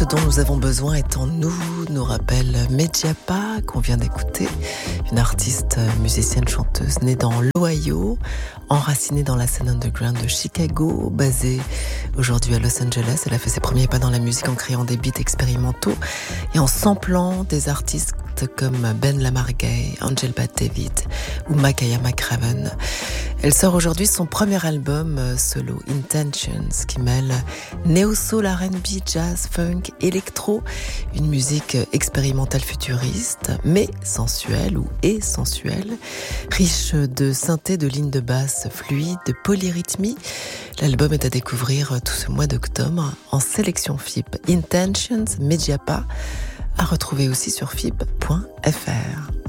ce dont nous avons besoin est en nous, nous rappelle Medjapa qu'on vient d'écouter, une artiste musicienne chanteuse née dans l'Ohio, enracinée dans la scène underground de Chicago, basée aujourd'hui à Los Angeles. Elle a fait ses premiers pas dans la musique en créant des beats expérimentaux et en samplant des artistes comme Ben Lamar-Gay, Angel Bat David ou Makaya McCraven. Elle sort aujourd'hui son premier album solo, Intentions, qui mêle néo-soul, R&B, jazz, funk, électro, une musique expérimentale futuriste, mais sensuelle ou sensuelle, riche de synthé, de lignes de basse fluides, de polyrythmie. L'album est à découvrir tout ce mois d'octobre en sélection FIP. Intentions, Medjapa, à retrouver aussi sur FIP.fr.